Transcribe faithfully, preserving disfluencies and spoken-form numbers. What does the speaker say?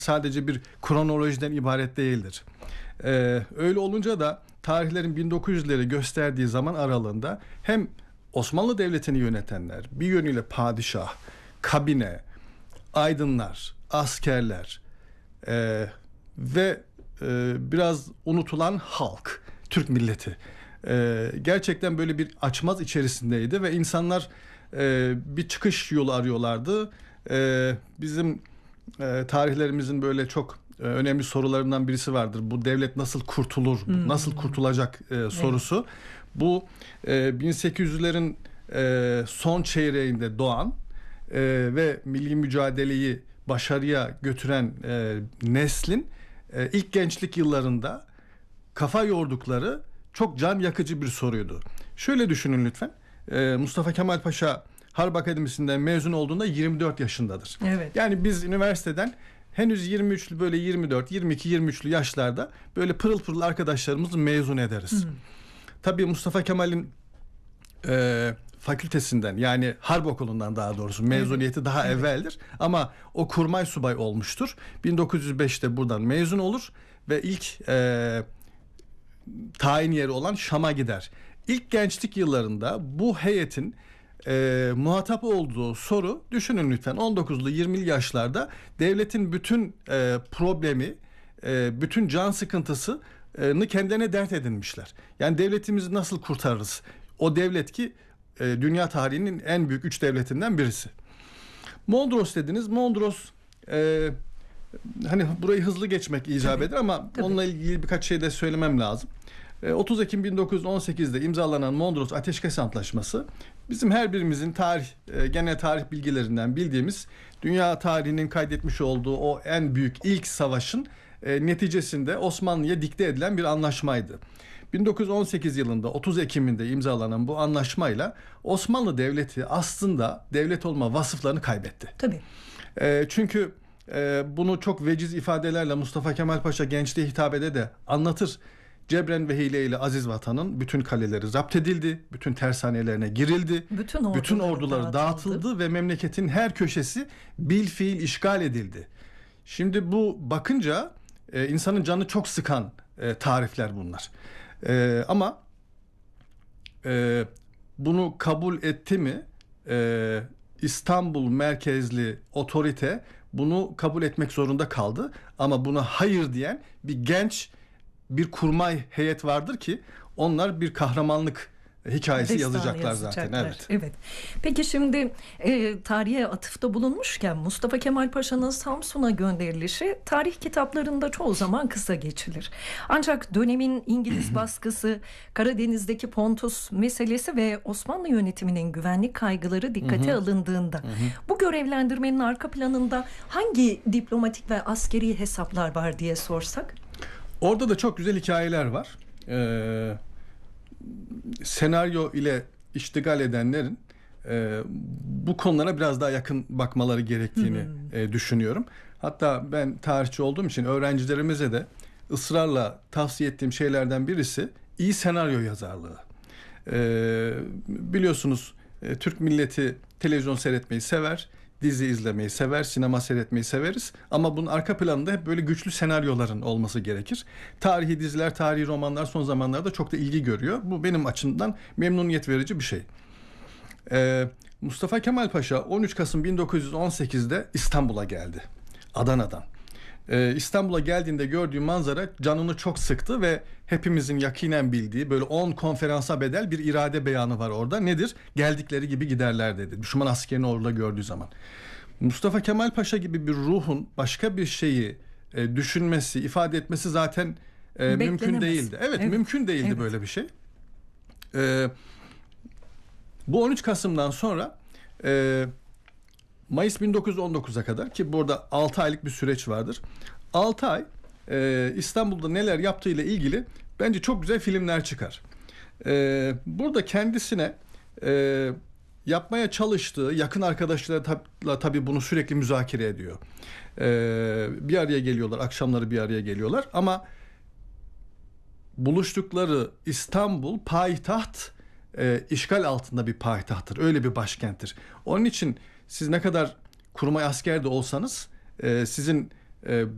sadece bir kronolojiden ibaret değildir. Ee, öyle olunca da tarihlerin bin dokuz yüzleri gösterdiği zaman aralığında hem Osmanlı Devleti'ni yönetenler, bir yönüyle padişah, kabine, aydınlar, askerler e, ve e, biraz unutulan halk, Türk milleti e, gerçekten böyle bir açmaz içerisindeydi ve insanlar e, bir çıkış yolu arıyorlardı. E, bizim e, tarihlerimizin böyle çok e, önemli sorularından birisi vardır. Bu devlet nasıl kurtulur, hmm. nasıl kurtulacak e, sorusu. Evet. Bu e, bin sekiz yüzlerin e, son çeyreğinde doğan e, ve milli mücadeleyi başarıya götüren e, neslin e, ilk gençlik yıllarında kafa yordukları çok can yakıcı bir soruydu. Şöyle düşünün lütfen. E, Mustafa Kemal Paşa Harp Akademisi'nden mezun olduğunda yirmi dört yaşındadır. Evet. Yani biz üniversiteden henüz yirmi üçlü böyle yirmi dört, yirmi iki, yirmi üçlü yaşlarda böyle pırıl pırıl arkadaşlarımızı mezun ederiz. Hmm. Tabii Mustafa Kemal'in e, fakültesinden, yani Harp Okulu'ndan daha doğrusu mezuniyeti evet. daha evet. evveldir. Ama o kurmay subay olmuştur. bin dokuz yüz beşte buradan mezun olur ve ilk e, tayin yeri olan Şam'a gider. İlk gençlik yıllarında bu heyetin e, muhatap olduğu soru, düşünün lütfen, on dokuzlu yirmili yaşlarda devletin bütün e, problemi, e, bütün can sıkıntısını kendilerine dert edinmişler. Yani devletimizi nasıl kurtarırız? O devlet ki e, dünya tarihinin en büyük üç devletinden birisi. Mondros dediniz. Mondros e, hani burayı hızlı geçmek icap tabii, eder ama tabii. onunla ilgili birkaç şey de söylemem lazım. E, otuz Ekim bin dokuz yüz on sekizde imzalanan Mondros Ateşkes Antlaşması bizim her birimizin tarih, e, genel tarih bilgilerinden bildiğimiz dünya tarihinin kaydetmiş olduğu o en büyük ilk savaşın e, neticesinde Osmanlı'ya dikte edilen bir anlaşmaydı. bin dokuz yüz on sekiz yılında otuz Ekim'inde imzalanan bu anlaşmayla Osmanlı Devleti aslında devlet olma vasıflarını kaybetti. Tabii. E, çünkü e, bunu çok veciz ifadelerle Mustafa Kemal Paşa gençliğe hitap ede de anlatır. Cebren ve hileyle aziz vatanın bütün kaleleri zapt edildi, bütün tersanelerine girildi, bütün orduları, bütün orduları dağıtıldı. dağıtıldı ve memleketin her köşesi bilfiil işgal edildi. Şimdi bu bakınca e, insanın canı çok sıkan e, tarifler bunlar. E, ama e, bunu kabul etti mi e, İstanbul merkezli otorite bunu kabul etmek zorunda kaldı. Ama buna hayır diyen bir genç, bir kurmay heyet vardır ki onlar bir kahramanlık hikayesi Destan yazacaklar zaten. Evet. Evet. Peki şimdi e, tarihe atıfta bulunmuşken Mustafa Kemal Paşa'nın Samsun'a gönderilişi tarih kitaplarında çoğu zaman kısa geçilir. Ancak dönemin İngiliz baskısı, Karadeniz'deki Pontus meselesi ve Osmanlı yönetiminin güvenlik kaygıları dikkate alındığında bu görevlendirmenin arka planında hangi diplomatik ve askeri hesaplar var diye sorsak? Orada da çok güzel hikayeler var. Ee, senaryo ile iştigal edenlerin e, bu konulara biraz daha yakın bakmaları gerektiğini hmm. e, düşünüyorum. Hatta ben tarihçi olduğum için öğrencilerimize de ısrarla tavsiye ettiğim şeylerden birisi iyi senaryo yazarlığı. Ee, biliyorsunuz e, Türk milleti televizyon seyretmeyi sever, dizi izlemeyi sever, sinema seyretmeyi severiz. Ama bunun arka planında hep böyle güçlü senaryoların olması gerekir. Tarihi diziler, tarihi romanlar son zamanlarda çok da ilgi görüyor. Bu benim açımdan memnuniyet verici bir şey. Ee, Mustafa Kemal Paşa on üç Kasım bin dokuz yüz on sekizde İstanbul'a geldi. Adana'dan. Ee, İstanbul'a geldiğinde gördüğü manzara canını çok sıktı ve hepimizin yakinen bildiği böyle on konferansa bedel bir irade beyanı var orada. Nedir? Geldikleri gibi giderler dedi. Düşman askerini orada gördüğü zaman. Mustafa Kemal Paşa gibi bir ruhun başka bir şeyi e, düşünmesi, ifade etmesi zaten e, mümkün değildi. Evet, evet. mümkün değildi evet. böyle bir şey. E, bu on üç Kasım'dan sonra e, Mayıs bin dokuz yüz on dokuza kadar, ki burada altı aylık bir süreç vardır. altı ay e, İstanbul'da neler yaptığıyla ilgili bence çok güzel filmler çıkar. E, burada kendisine e, yapmaya çalıştığı yakın arkadaşlarla tabii bunu sürekli müzakere ediyor. E, bir araya geliyorlar, akşamları bir araya geliyorlar ama buluştukları İstanbul payitaht e, işgal altında bir payitahttır. Öyle bir başkenttir. Onun için siz ne kadar kurmay asker de olsanız e, sizin e,